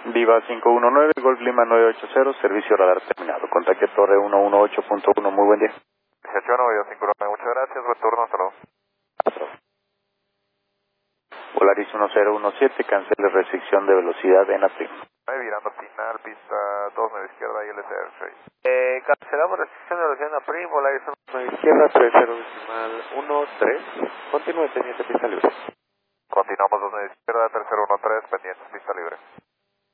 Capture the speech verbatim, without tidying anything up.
Viva cinco uno nueve, Golf Lima nueve ocho cero, servicio radar terminado. Contacte Torre ciento dieciocho punto uno, muy buen día. dieciocho nueve, cinco uno nueve, muchas gracias, buen turno, hasta luego. Polaris uno cero uno siete, cancele restricción de velocidad en April. Virando final, pista dos, media izquierda y L C R. Eh, cancelamos restricción de velocidad en April, Polaris uno izquierda, tres cero decimal uno tres. Continúe, teniente, pista libre. Continuamos dos, media izquierda, tres cero uno tres, pendientes, pista libre.